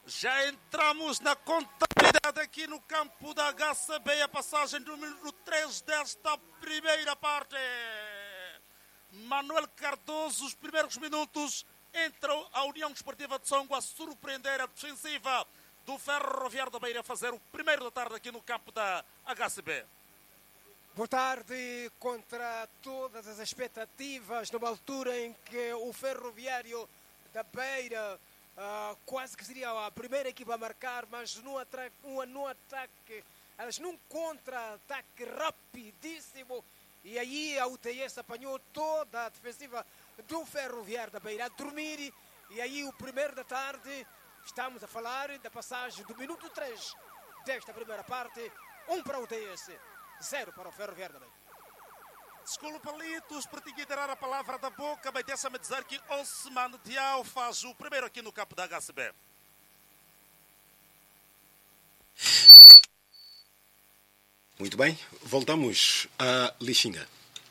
Já entramos na contabilidade aqui no campo da HCB, a passagem do número 3 desta primeira parte. Manuel Cardoso, os primeiros minutos, entra a União Desportiva de Songo a surpreender a defensiva do Ferroviário da Beira a fazer o primeiro da tarde aqui no campo da HCB. Boa tarde. Contra todas as expectativas, numa altura em que o Ferroviário da Beira quase que seria a primeira equipa a marcar, mas no ataque, num contra-ataque rapidíssimo, e aí a UTS apanhou toda a defensiva do Ferroviário da Beira a dormir, e aí o primeiro da tarde, estamos a falar da passagem do minuto 3 desta primeira parte, 1 para a UTS, 0 para o Ferroviário da Beira. Desculpa, Litos, por te tirar a palavra da boca, mas deixa-me dizer que Osman Diao faz o primeiro aqui no campo da HCB. Muito bem, voltamos a Lixinga.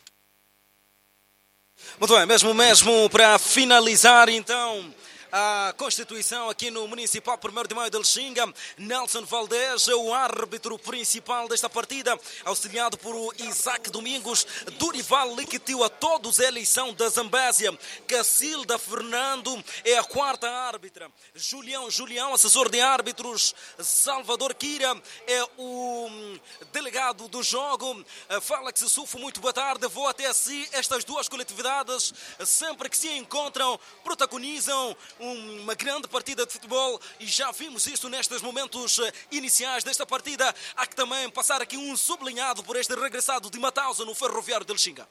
Muito bem, mesmo para finalizar então a constituição aqui no Municipal 1º de Maio de Lixinga, Nelson Valdez é o árbitro principal desta partida, auxiliado por Isaac Domingos. Dorival Liquitiu, a todos a eleição da Zambésia. Cacilda Fernando é a quarta árbitra. Julião, assessor de árbitros. Salvador Kira é o delegado do jogo. Fala-se Sufo, muito boa tarde. Vou até si. Estas duas coletividades, sempre que se encontram, protagonizam uma grande partida de futebol, e já vimos isso nestes momentos iniciais desta partida. Há que também passar aqui um sublinhado por este regressado de Matausa no Ferroviário de Lixinga.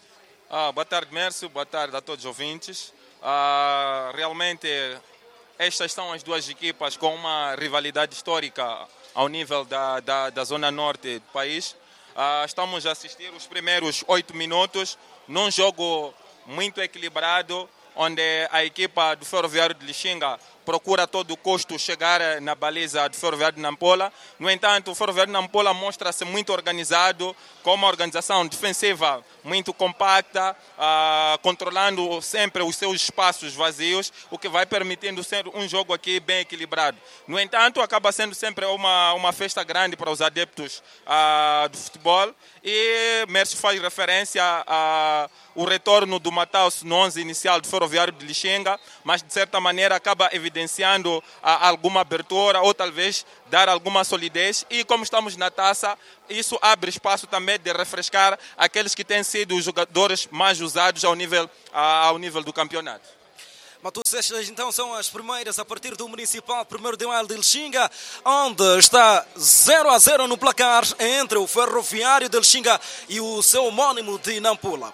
Boa tarde, Mércio, boa tarde a todos os ouvintes. Realmente estas são as duas equipas com uma rivalidade histórica ao nível da zona norte do país. Estamos a assistir os primeiros 8 minutos num jogo muito equilibrado, onde a equipa do Ferroviário de Lixinga procura a todo custo chegar na baliza do Ferroviário de Nampula. No entanto, o Ferroviário de Nampula mostra-se muito organizado, com uma organização defensiva muito compacta, controlando sempre os seus espaços vazios, o que vai permitindo ser um jogo aqui bem equilibrado. No entanto, acaba sendo sempre uma festa grande para os adeptos do futebol, e Mércio faz referência ao retorno do Mataus no 11 inicial do Ferroviário de Lixinga, mas de certa maneira acaba evidenciando alguma abertura ou talvez dar alguma solidez, e como estamos na taça, isso abre espaço também de refrescar aqueles que têm sido os jogadores mais usados ao nível do campeonato. Matus, estas então são as primeiras a partir do Municipal 1º de Maio de Lixinga, onde está 0-0 no placar entre o Ferroviário de Lixinga e o seu homónimo de Nampula.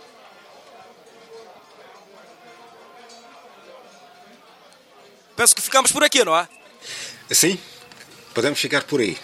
Penso que ficamos por aqui, não é? Sim, podemos ficar por aí.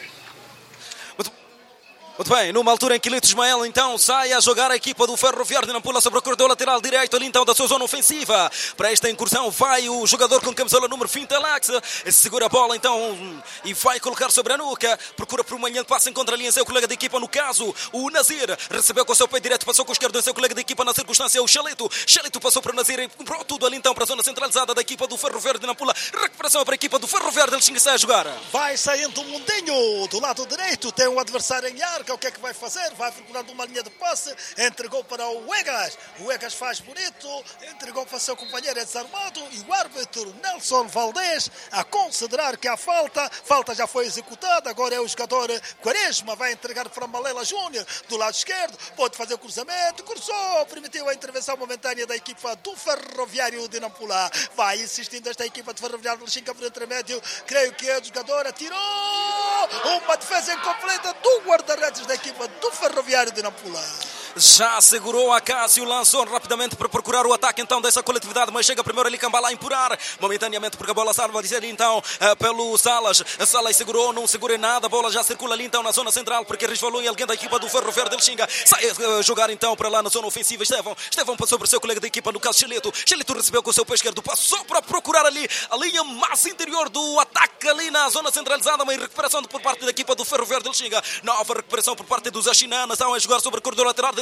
Muito bem, numa altura em que Lito Ismael então sai a jogar a equipa do Ferroviário de Nampula sobre o corredor lateral direito ali então da sua zona ofensiva. Para esta incursão vai o jogador com camisola número 20, Alex, segura a bola então e vai colocar sobre a nuca, procura por uma linha de passe, encontra ali em seu colega de equipa, no caso o Nazir, recebeu com o seu pé direito, passou com o esquerdo em seu colega de equipa, na circunstância o Xalito passou para o Nazir e comprou tudo ali então para a zona centralizada da equipa do Ferroviário de Nampula. Recuperação para a equipa do Ferroviário de Lixinga, sai a jogar. Vai saindo o Mundinho do lado direito, tem um adversário em arca, o que é que vai fazer? Vai procurando uma linha de passe, entregou para o Egas faz bonito, entregou para o seu companheiro, é desarmado, e o árbitro Nelson Valdez a considerar que há falta já foi executada, agora é o jogador Quaresma, vai entregar para Malela Júnior do lado esquerdo, pode fazer o cruzamento, cruzou, permitiu a intervenção momentânea da equipa do Ferroviário de Nampula, vai insistindo esta equipa do Ferroviário de Lixinga por intermédio, creio que é o jogador, atirou, uma defesa incompleta do guarda-redes da equipa do Ferroviário de Nampula. Já segurou a Cássio, lançou rapidamente para procurar o ataque então dessa coletividade, mas chega primeiro ali Cambala a impurar momentaneamente porque a bola salva dizer então pelo Salas segurou, não segura em nada, a bola já circula ali então na zona central porque resvalou em alguém da equipa do Ferroviário de Lixinga, sai a jogar então para lá na zona ofensiva. Estevão passou para o seu colega de equipa, no caso Xelito recebeu com o seu pé esquerdo, passou para procurar ali a linha mais interior do ataque ali na zona centralizada, uma recuperação por parte da equipa do Ferroviário de Lixinga, nova recuperação por parte dos Axinanas, estão a jogar sobre o corredor lateral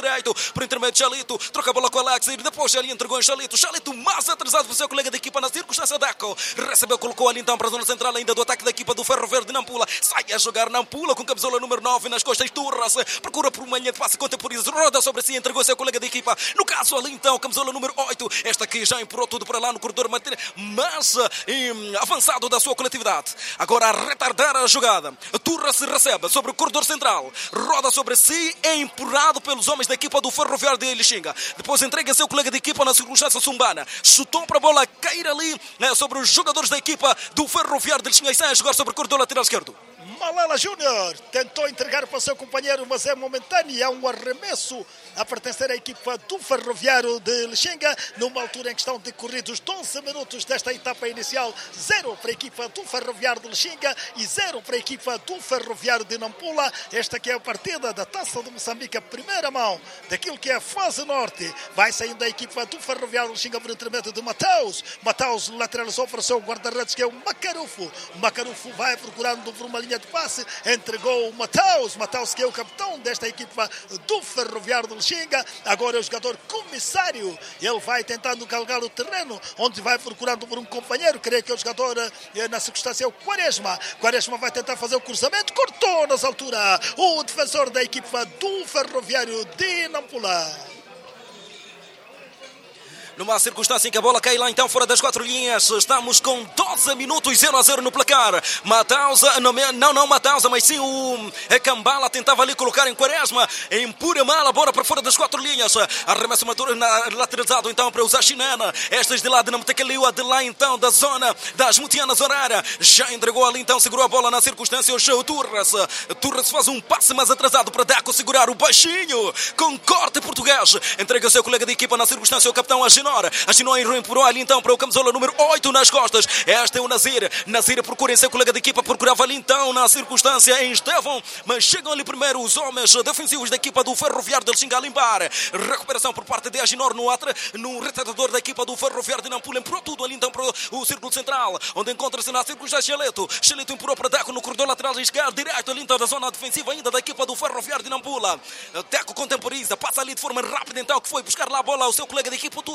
direito, por intermédio de Chalito, troca a bola com Alex, e depois ali entregou em Chalito, mais atrasado para o seu colega da equipa na circunstância Deco, recebeu, colocou ali então para a zona central ainda do ataque da equipa do Ferro Verde de Nampula, sai a jogar Nampula com camisola número 9 nas costas, Turras, procura por uma linha de passe, contemporiza, roda sobre si, entregou ao seu colega da equipa, no caso ali então, camisola número 8, esta aqui já empurrou tudo para lá no corredor, mas avançado da sua coletividade, agora a retardar a jogada, Turras recebe sobre o corredor central, roda sobre si, é empurrado pelos homens da equipa do Ferroviário de Lixinga, depois entrega ao seu colega de equipa na circunstância Sumbana, chutou para a bola cair ali sobre os jogadores da equipa do Ferroviário de Lixinga e sai a jogar sobre o corredor lateral esquerdo. Malela Júnior tentou entregar para o seu companheiro, mas é momentâneo. Há um arremesso a pertencer à equipa do Ferroviário de Lixinga, numa altura em que estão decorridos 12 minutos desta etapa inicial. 0 para a equipa do Ferroviário de Lixinga e 0 para a equipa do Ferroviário de Nampula. Esta que é a partida da Taça de Moçambique, a primeira mão daquilo que é a fase norte. Vai saindo a equipa do Ferroviário de Lixinga por intermédio de Mateus. Mateus lateralizou para o seu guarda-redes, que é o Macarufo. O Macarufo vai procurando por uma linha de passe, entregou o Mateus, que é o capitão desta equipa do Ferroviário de Lixinga, agora é o jogador comissário, ele vai tentando galgar o terreno, onde vai procurando por um companheiro, creio que é o jogador na circunstância, é o Quaresma vai tentar fazer o cruzamento, cortou nas alturas o defensor da equipa do Ferroviário de Nampula. Numa circunstância em que a bola cai lá então fora das 4 linhas, estamos com 12 minutos 0-0 no placar. Matausa, não Matausa, mas sim o Cambala tentava ali colocar em Quaresma, empurra mal a bola para fora das 4 linhas, arremesso lateralizado então para usar Chinena, estas de lá de Namtekeliua, de lá então da zona das Mutianas Horária, já entregou ali então, segurou a bola na circunstância, o show Turras faz um passe mais atrasado para Deco segurar o baixinho, com corte português, entrega o seu colega de equipa na circunstância, o capitão Aginor empurrou ali então para o camisola número 8 nas costas, este é o Nazir procura em seu colega de equipa, procurava ali então na circunstância em Estevão, mas chegam ali primeiro os homens defensivos da equipa do Ferroviário de Lixinga a limpar, recuperação por parte de Aginor no retratador da equipa do Ferroviário de Nampula, empurrou tudo ali então para o círculo central, onde encontra-se na circunstância Chalito empurrou para Deco no corredor lateral esquerdo, direto ali então da zona defensiva ainda da equipa do Ferroviário de Nampula, Deco contemporiza, passa ali de forma rápida então, que foi buscar lá a bola ao seu colega de equipa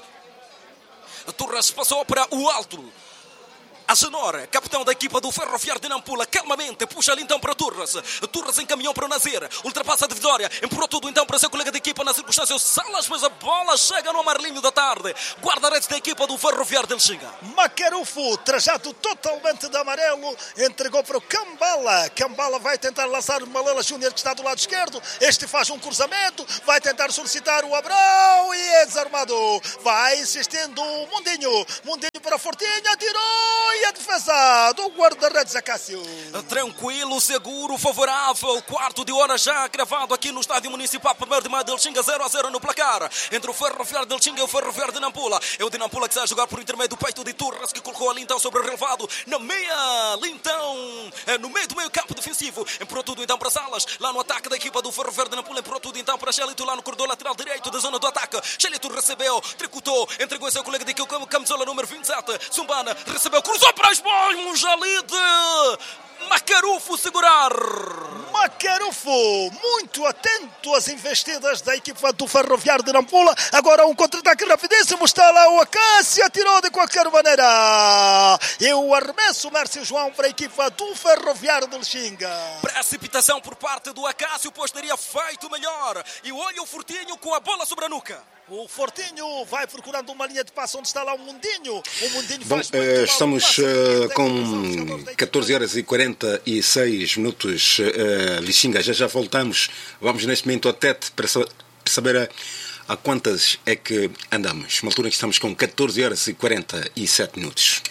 Turras passou para o alto. Agenor, capitão da equipa do Ferroviário de Nampula, calmamente puxa ali então para Turras encaminhou para o Nazir, ultrapassa a divisória, empurrou tudo então para seu colega de equipa na circunstância, o Salas, mas a bola chega no amarelinho da tarde, guarda-redes da equipa do Ferroviário de Lixinga. Macarufo, trajado totalmente de amarelo, entregou para o Cambala vai tentar lançar o Malela Júnior, que está do lado esquerdo, este faz um cruzamento, vai tentar solicitar o Abrão e é desarmado, vai insistindo o Mundinho para Fortinha, tirou e a defesa do guarda-redes Acácio. Tranquilo, seguro, favorável, quarto de hora já gravado aqui no Estádio Municipal 1º de Maio de Lixinga, 0-0 no placar, entre o Ferroviário de Lixinga e o Ferroviário de Nampula. É o de Nampula que está a jogar por intermédio do peito de Turras, que colocou ali então sobre o relevado, na meia, ali então, no meio do meio campo defensivo, empurrou tudo então para Salas, lá no ataque da equipa do Ferroviário de Nampula, empurrou tudo então para Chalito, lá no corredor lateral direito da zona do ataque. Chalito recebeu, tricotou, entregou a seu colega de camisola número 27, Sumbana, recebeu, cruzou para as mãos, Jalide, Macarufo segurar. Macarufo, muito atento às investidas da equipa do Ferroviário de Nampula. Agora um contra-ataque rapidíssimo. Está lá o Acácio, atirou de qualquer maneira. E o arremesso, Mércio João, para a equipa do Ferroviário de Lixinga. Precipitação por parte do Acácio, pois teria feito melhor. E olha o Fortinho com a bola sobre a nuca. O Fortinho vai procurando uma linha de passe onde está lá o Mundinho. Bom, estamos com 14 horas e 46 minutos. Lixinga, já voltamos. Vamos neste momento ao TET para saber a quantas é que andamos. Uma altura em que estamos com 14 horas e 47 minutos.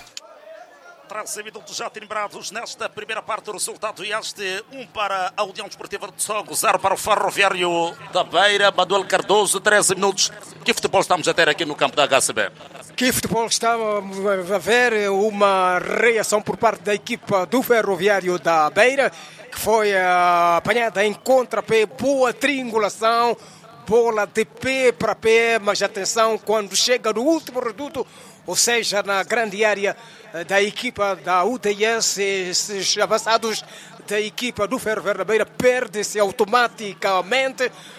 13 minutos já timbrados nesta primeira parte do resultado. E este 1 para a União Desportiva de Songo, 0 para o Ferroviário da Beira. Manuel Cardoso, 13 minutos. Que futebol estamos a ter aqui no campo da HCB? Que futebol estamos a ver? Uma reação por parte da equipa do Ferroviário da Beira, que foi apanhada em contrapé, boa triangulação, bola de pé para pé, mas atenção, quando chega no último reduto, ou seja, na grande área da equipa da UTS, esses avançados da equipa do Ferroviário da Beira perdem-se automaticamente,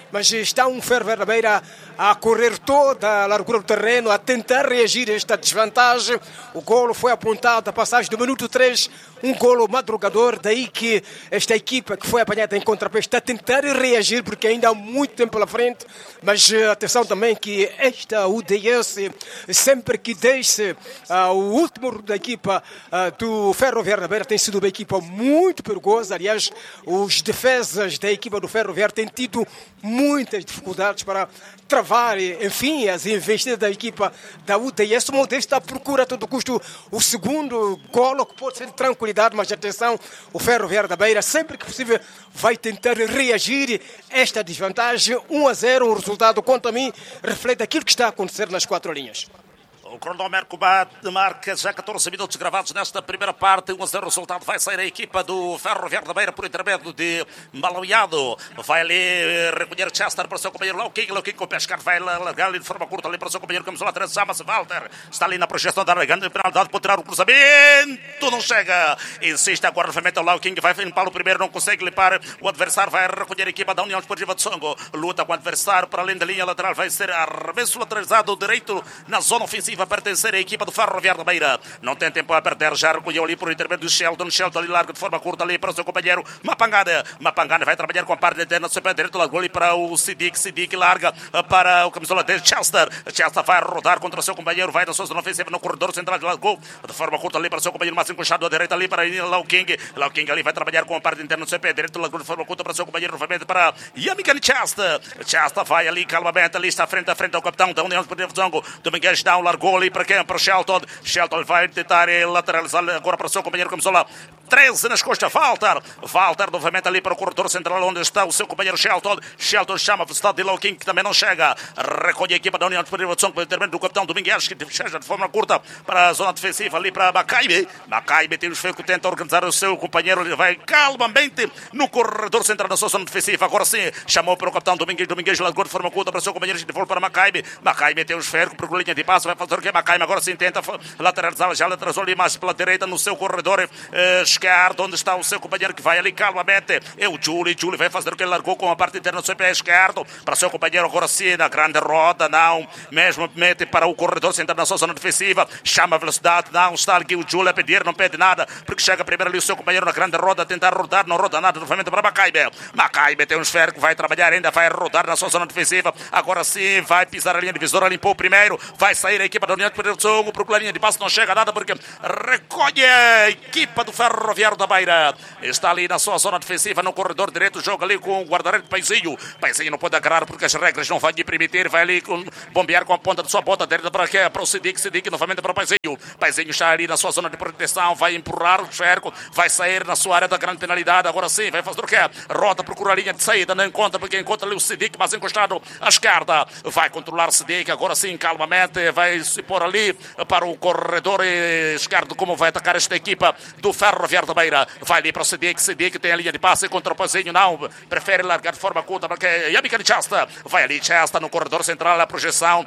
mas está um Ferro da Beira a correr toda a largura do terreno, a tentar reagir a esta desvantagem. O golo foi apontado a passagem do minuto 3, um golo madrugador, daí que esta equipa que foi apanhada em contrapé está a tentar reagir, porque ainda há muito tempo pela frente, mas atenção também que esta UDS, sempre que deixe o último da equipa do Ferroviário da Beira, tem sido uma equipa muito perigosa. Aliás, os defesas da equipa do Ferroviário têm tido muitas dificuldades para travar, enfim, as investidas da equipa da UDS. O Monteiro está à procura a todo custo o segundo golo, que pode ser de tranquilidade, mas atenção, o Ferroviário da Beira, sempre que possível, vai tentar reagir a esta desvantagem. 1-0, o resultado, quanto a mim, reflete aquilo que está a acontecer nas 4 linhas. O cronômetro marca já 14 minutos gravados nesta primeira parte. 1-0 o resultado. Vai sair a equipa do Ferroviário da Beira por intermédio de Malauiado. Vai ali recolher Chester para o seu companheiro Lauking com o Pescar. Vai largar ali de forma curta ali para o seu companheiro Camisola 13. Chama-se Walter. Está ali na projeção da grande penalidade. Pode tirar o cruzamento. Não chega. Insiste agora novamente o Lauking. Vai limpar o primeiro. Não consegue limpar. O adversário vai recolher a equipa da União Desportiva de Songo. Luta com o adversário para além da linha lateral. Vai ser arremesso lateralizado direito na zona ofensiva. Vai pertencer à equipa do Ferroviário da Beira. Não tem tempo a perder. Já recolheu ali por intermédio do Shelton. Shelton ali larga de forma curta ali para o seu companheiro Mapangana. Mapangana vai trabalhar com a parte interna do seu pé direito. Largou ali para o Sidik. Sidik larga para o camisola de Chester. Chester vai rodar contra o seu companheiro. Vai na sua zona ofensiva no corredor central. Largou de forma curta ali para o seu companheiro mais encoxado à direita ali para Lauking. Lauking ali vai trabalhar com a parte interna do seu pé direito. Largou de forma curta para o seu companheiro novamente para Yamikani Chester. Chester vai ali calmamente. Ali está frente a frente ao capitão da União Desportiva de Songo. Domingues Down largou ali para quem? Para o Shelton. Shelton vai tentar lateralizar agora para o seu companheiro Camisola 13 nas costas. Walter novamente ali para o corredor central onde está o seu companheiro Shelton. Shelton chama a velocidade de Lauking, que também não chega. Recolhe a equipa da União Desportiva de Songo pelo intermédio do capitão Domingues, que chega de forma curta para a zona defensiva ali para Macaibe. Macaibe tem o esfero que tenta organizar o seu companheiro. Ele vai calmamente no corredor central da sua zona defensiva. Agora sim, chamou para o capitão Domingues. Domingues largou de forma curta para o seu companheiro. De volta para Macaibe. Macaibe tem o esfero por linha de passo. Vai fazer o que? Macaibe agora sim tenta lateralizar. Já lateralizou ali mais pela direita no seu corredor esquerdo, onde está o seu companheiro que vai ali calmamente. É o Júlio. Júlio vai fazer o que ele largou com a parte interna do seu pé esquerdo para o seu companheiro agora sim na grande roda. Não, mesmo mete para o corredor central na sua zona defensiva. Chama a velocidade. Não está aqui o Júlio a pedir, não pede nada, porque chega primeiro ali o seu companheiro na grande roda a tentar rodar. Não roda nada novamente para Macaibe. Macaibe tem um esfero que vai trabalhar ainda, vai rodar na sua zona defensiva. Agora sim vai pisar a linha divisória, limpou o primeiro. Vai sair a equipa da União de Songo, procura a linha de passo, não chega nada porque recolhe a equipa do Ferroviário da Beira. Está ali na sua zona defensiva, no corredor direito, joga ali com o guarda-redes Paizinho. Paizinho não pode agarrar porque as regras não vão lhe permitir. Vai ali bombear com a ponta de sua bota direita para quê? Para o Sidik. Sidik novamente para o Paizinho. Paizinho está ali na sua zona de proteção, vai empurrar o cerco, vai sair na sua área da grande penalidade. Agora sim, vai fazer o quê? Roda, procura a linha de saída, não encontra porque encontra ali o Sidik, mas encostado à esquerda. Vai controlar o Sidik, agora sim, calmamente, vai se pôr ali para o corredor esquerdo, como vai atacar esta equipa do Ferroviário da Beira. Vai ali para o Sidik. Sidik tem a linha de passe contra o Paizinho, não, prefere largar de forma curta porque Yamikani Chester. Vai ali Chester no corredor central, a projeção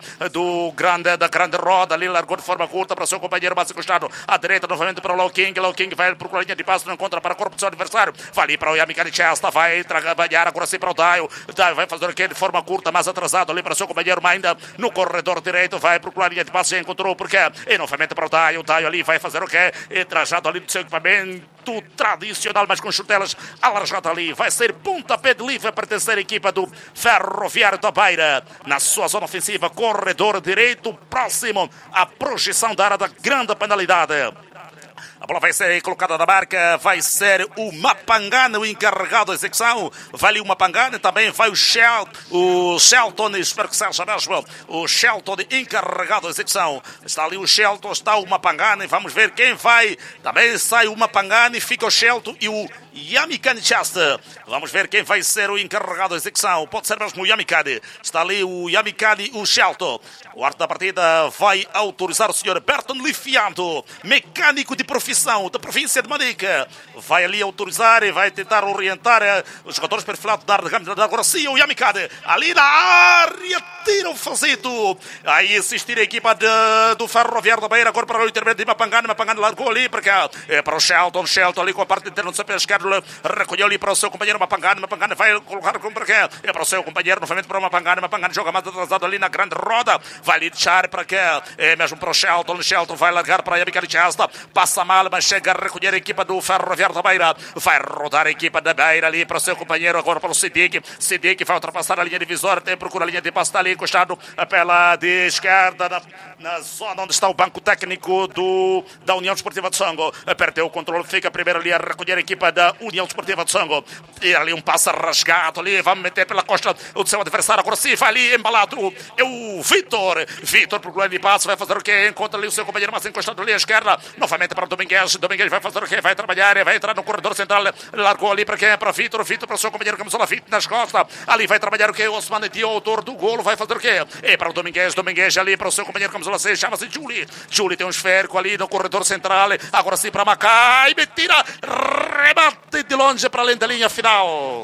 da grande roda, ali largou de forma curta para o seu companheiro mais encostado à direita, novamente para o Lauking. Lauking vai procurar a linha de passe, não encontra para o corpo do seu adversário. Vai ali para o Yamikani Chester, vai trabalhar agora sim para o Daio. Daio vai fazer aqui de forma curta, mais atrasado ali para o seu companheiro, mas ainda no corredor direito, vai procurar a linha de passe, já encontrou porque e novamente para o Daio. O Daio ali vai fazer o quê? E trajado ali do seu equipamento tradicional, mas com chutelas alargado ali. Vai ser pontapé de livre a pertencer à equipa do Ferroviário da Beira. Na sua zona ofensiva, corredor direito, próximo à projeção da área da grande penalidade. A bola vai ser colocada na marca, vai ser o Mapangana o encarregado da execução. Vai ali o Mapangana, também vai o Shelton, espero que seja mesmo o Shelton encarregado da execução. Está ali o Shelton, está o Mapangana, vamos ver quem vai. Também sai o Mapangana e fica o Shelton e o Yamikani Chester. Vamos ver quem vai ser o encarregado da execução. Pode ser mesmo o Yamikani. Está ali o Yamikani e o Shelton. O arte da partida vai autorizar o senhor Berton Lifianto, mecânico de profissão divisão da província de Manique. Vai ali autorizar e vai tentar orientar os jogadores perfilados da Gama. Agora sim, o Yamikade. Ali na área, tira o Fazito. Aí assistir a equipa do Ferroviário da Beira. Agora para o intermédio de Mapangana. Mapangana largou ali para cá. Para o Shelton. Shelton ali com a parte interna do seu pé esquerdo. Recolheu ali para o seu companheiro Mapangana. Mapangana vai colocar para cá. Para o seu companheiro, novamente para o Mapangana. Mapangana joga mais atrasado ali na grande roda. Vai ali deixar para cá. Mesmo para o Shelton. Shelton vai largar para a Yamikade Chasta. Passa mal, mas chega a recolher a equipa do Ferroviário da Beira. Vai rodar a equipa da Beira ali para o seu companheiro. Agora para o Sidik. Sidik vai ultrapassar a linha divisória. Tem procura a linha de passe. Está ali encostado pela de esquerda na zona onde está o banco técnico da União Desportiva de Songo. Perdeu o controle. Fica primeiro ali a recolher a equipa da União Desportiva de Songo. E ali um passe rasgado ali. Vamos meter pela costa o seu adversário. Agora sim, vai ali embalado. É o Vitor. Vitor procura de passe. Vai fazer o quê? Encontra ali o seu companheiro mais encostado ali à esquerda. Novamente para o Domingues. Domingues vai fazer o quê? Vai trabalhar. Vai entrar no corredor central. Largou ali para quem? Para o Vitor. Vitor para o seu companheiro Camisola Fit nas costas. Ali vai trabalhar o quê? O Osman Eti, o autor do golo. Vai fazer o quê? É para o Domingues. Domingues ali para o seu companheiro Camisola 6. Chama-se Julie. Julie tem um esférico ali no corredor central. Agora sim para Macai. Tira. Rebate de longe para além da linha final.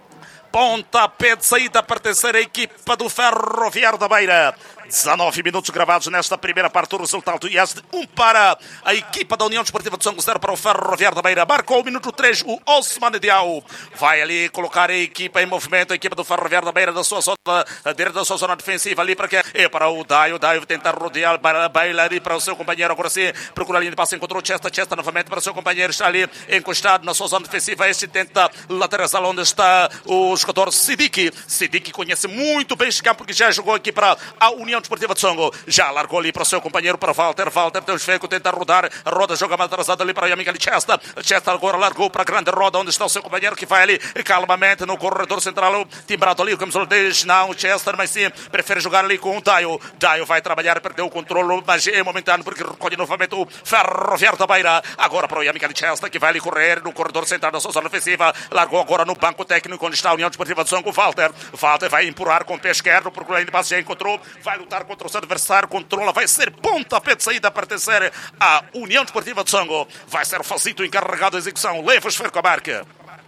Pontapé de saída para a terceira equipa do Ferroviário da Beira. 19 minutos gravados nesta primeira parte do resultado. E este 1 para a equipa da União Desportiva de Songo, 0 para o Ferroviário da Beira. Marcou o minuto 3 o Osman Diao. Vai ali colocar a equipa em movimento. A equipa do Ferroviário da Beira da sua zona direita, da sua zona defensiva ali para que é para o Daio. O Daio tentar rodear para a Beira ali para o seu companheiro. Agora sim, procura a linha de passe. Encontrou Chesta. Chesta novamente para o seu companheiro. Está ali encostado na sua zona defensiva. Este tenta lateralizar onde está o jogador Sidik. Sidik conhece muito bem este campo porque já jogou aqui para a União Desportiva de Songo. Já largou ali para o seu companheiro, para Walter. Walter tem o esférico, tenta rodar. A roda joga mais atrasada ali para o Yamikade Chesta. Chesta agora largou para a grande roda onde está o seu companheiro que vai ali calmamente no corredor central. Timbrado ali, o Camisola 10. Não, Chester, mas sim, prefere jogar ali com o Daio. Daio vai trabalhar, perdeu o controle, mas é momentâneo porque recolhe novamente o Ferroviário da Beira. Agora para o Yamikade Chesta que vai ali correr no corredor central da sua zona ofensiva. Largou agora no banco técnico onde está a União Desportiva de Songo. Walter. Walter vai empurrar com o pé esquerdo, procurando de passe, já encontrou. Vai lutar contra o seu adversário, controla, vai ser pontapé de saída para terceira a União Desportiva de Songo. Vai ser o Fazito encarregado da execução. Leva o esférico à marca.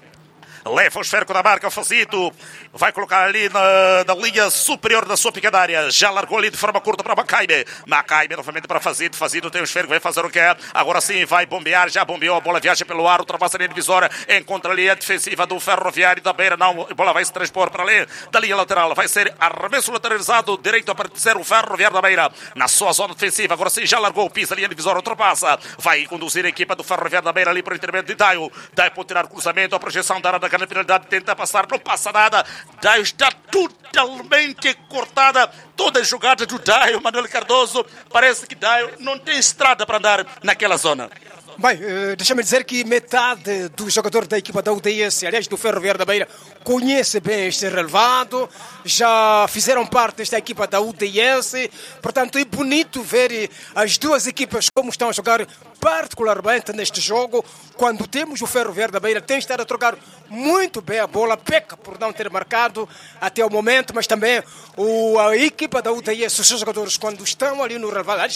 Leva o esférico da marca, o Fazito. Vai colocar ali na linha superior da sua picadária. Já largou ali de forma curta para Macaibe. Macaibe novamente para Fazito. Fazito tem o esférico, vai fazer o que é. Agora sim, vai bombear. Já bombeou. A bola viaja pelo ar, ultrapassa a linha divisória. Encontra ali a defensiva do Ferroviário da Beira. Não, a bola vai se transpor para ali da linha lateral. Vai ser arremesso lateralizado direito a partir o Ferroviário da Beira na sua zona defensiva. Agora sim, já largou. Pisa a linha divisória, ultrapassa. Vai conduzir a equipa do Ferroviário da Beira ali para o intermédio de Daio. Daio pode tirar cruzamento. A projeção da área da grande penalidade. Tenta passar, não passa nada. Daio está totalmente cortada. Toda a jogada do Daio, Manuel Cardoso. Parece que Daio não tem estrada para andar naquela zona. Bem, deixa-me dizer que metade dos jogadores da equipa da UDS, aliás do Ferroviário da Beira, conhece bem este relevado, já fizeram parte desta equipa da UDS, portanto é bonito ver as duas equipas como estão a jogar particularmente neste jogo, quando temos o Ferroviário da Beira, tem estado a trocar muito bem a bola, peca por não ter marcado até o momento, mas também a equipa da UDS, os seus jogadores, quando estão ali no relevado,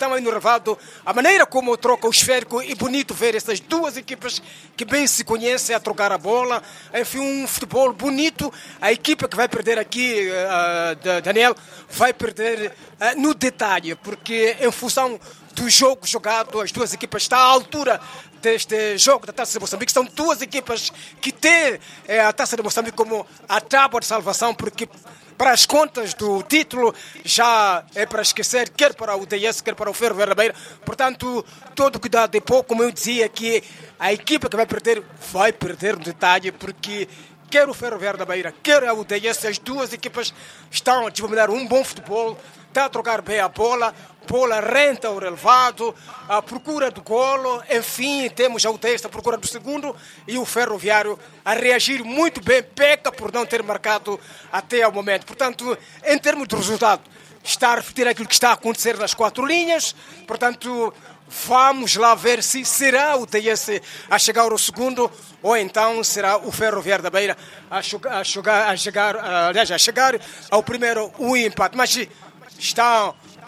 a maneira como troca o esférico, é bonito ver essas duas equipas que bem se conhecem a trocar a bola. Enfim, um futebol bonito. A equipa que vai perder aqui, Daniel, vai perder no detalhe, porque em função do jogo jogado, as duas equipas estão à altura deste jogo da Taça de Moçambique. São duas equipas que têm a Taça de Moçambique como a tábua de salvação, porque para as contas do título já é para esquecer, quer para o UDS, quer para o Ferroviário da Beira. Portanto, todo cuidado. E pouco, como eu dizia, que a equipa que vai perder no detalhe, porque quer o Ferroviário da Beira, quer a UDS, as duas equipas estão a desenvolver um bom futebol, está a trocar bem a bola renta o relevado, a procura do golo, enfim, temos a UDS a procura do segundo e o Ferroviário a reagir muito bem, peca por não ter marcado até ao momento. Portanto, em termos de resultado, está a repetir aquilo que está a acontecer nas quatro linhas, portanto, vamos lá ver se será o UDS a chegar ao segundo ou então será o Ferroviário da Beira a chegar ao primeiro o empate. Mas estão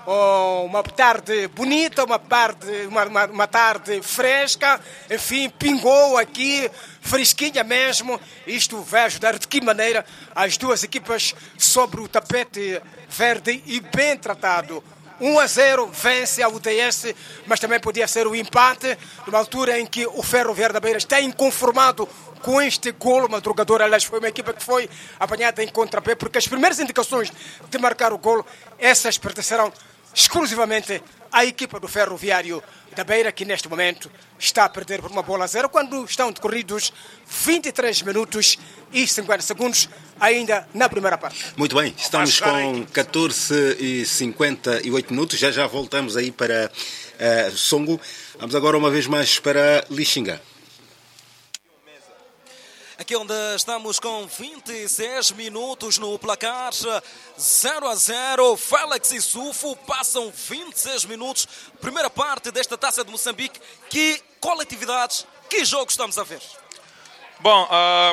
uma tarde bonita, uma tarde fresca, enfim, pingou aqui, fresquinha mesmo. Isto vai ajudar de que maneira as duas equipas sobre o tapete verde e bem tratado. 1-0 vence a UTS, mas também podia ser o empate, numa altura em que o Ferroviário da Beira está inconformado com este golo madrugador. Aliás, foi uma equipa que foi apanhada em contrapé, porque as primeiras indicações de marcar o golo, essas pertencerão exclusivamente à equipa do Ferroviário da Beira, que neste momento está a perder por 1-0, quando estão decorridos 23 minutos e 50 segundos ainda na primeira parte. Muito bem, estamos com 14 e 58 minutos, já voltamos aí para Songo. Vamos agora uma vez mais para Lixinga. Aqui onde estamos com 26 minutos no placar, 0-0, Félix e Sufo passam 26 minutos, primeira parte desta Taça de Moçambique. Que coletividades, que jogo estamos a ver? Bom,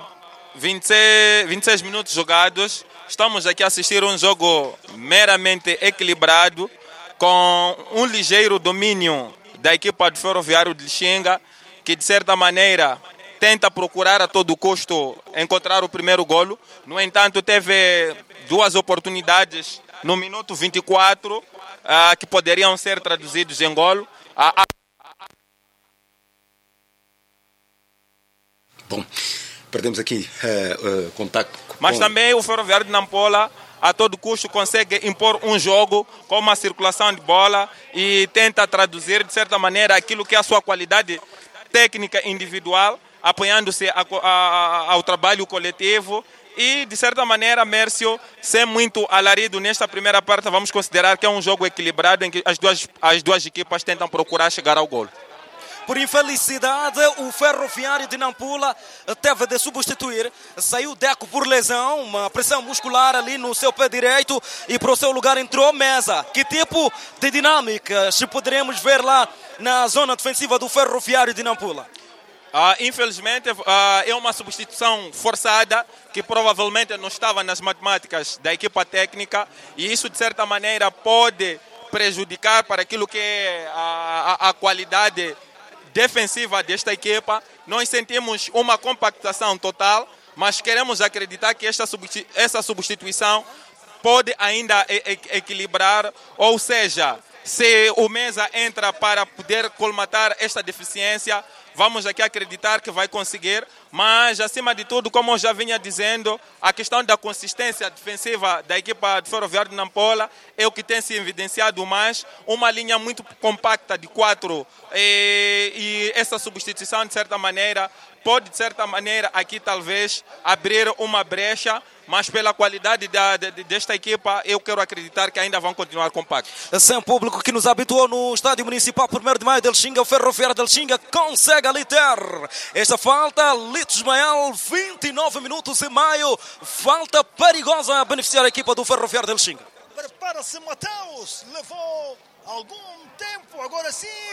26 minutos jogados, estamos aqui a assistir um jogo meramente equilibrado, com um ligeiro domínio da equipa do Ferroviário de Lixinga, que de certa maneira tenta procurar a todo custo encontrar o primeiro golo. No entanto, teve duas oportunidades no minuto 24 que poderiam ser traduzidos em golo. Bom, perdemos aqui contato. Mas também o Ferroviário de Nampula a todo custo consegue impor um jogo com uma circulação de bola e tenta traduzir de certa maneira aquilo que é a sua qualidade técnica individual, apoiando-se ao trabalho coletivo e, de certa maneira, Mércio, sem muito alarido nesta primeira parte, vamos considerar que é um jogo equilibrado em que as duas equipas tentam procurar chegar ao golo. Por infelicidade, o Ferroviário de Nampula teve de substituir. Saiu Deco por lesão, uma pressão muscular ali no seu pé direito, e para o seu lugar entrou Mesa. Que tipo de dinâmicas poderemos ver lá na zona defensiva do Ferroviário de Nampula? Infelizmente, é uma substituição forçada que provavelmente não estava nas matemáticas da equipa técnica, e isso, de certa maneira, pode prejudicar para aquilo que é a qualidade defensiva desta equipa. Nós sentimos uma compactação total, mas queremos acreditar que essa substituição pode ainda equilibrar, ou seja, se o Mesa entra para poder colmatar esta deficiência, vamos aqui acreditar que vai conseguir, mas acima de tudo, como eu já vinha dizendo, a questão da consistência defensiva da equipa de Ferroviário de Nampula é o que tem se evidenciado mais, uma linha muito compacta de 4 e essa substituição, de certa maneira, pode, de certa maneira, aqui talvez abrir uma brecha, mas pela qualidade desta equipa, eu quero acreditar que ainda vão continuar compactos. Sem público que nos habituou no Estádio Municipal 1º de Maio de Lixinga, o Ferroviário de Lixinga consegue ali ter esta falta. Lito Ismael, 29 minutos e meio, falta perigosa a beneficiar a equipa do Ferroviário de Lixinga. Prepara-se, Mateus, levou algum tempo, agora sim